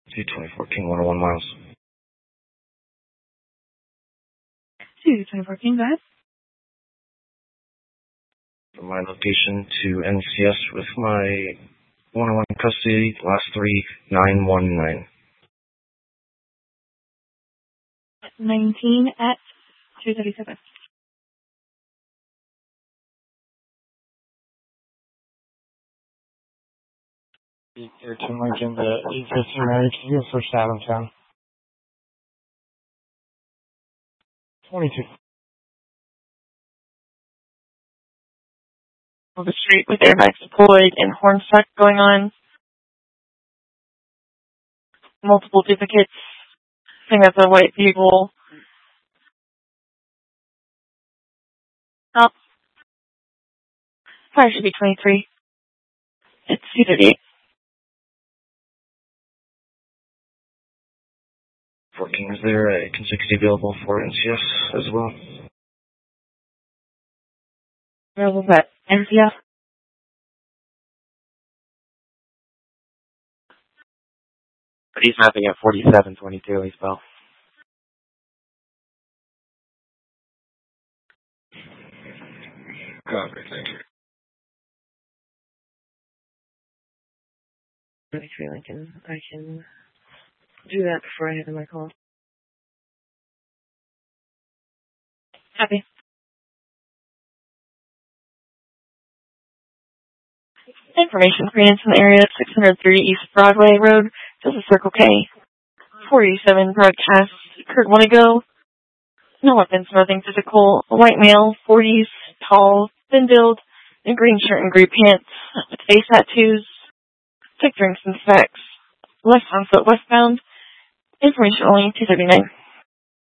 224 King, 101 miles. 224 King, go ahead. From my location to NCS with my 101 custody, last 3919. 19 at 237. Ayrton Lincoln to 850 Mary, can you go first Adamstown? 22. On the street with airbags deployed and horn stuck going on. Multiple duplicates. I think that's a white vehicle. Up. Fire should be 23. It's C38. 14, is there a consecutive available for NCS as well? Available at NCS. He's mapping at 4722 as well. Copy, thank you. 23 Lincoln. I can do that before I head to my call. Happy. Information for units in the area at 603 East Broadway Road. This is Circle K. 487 broadcast. Kurt Wannego. No weapons, nothing physical. A white male, 40s, tall, thin build, in green shirt and gray pants, with face tattoos, thick drinks and specs. Left on foot westbound. Information only 239.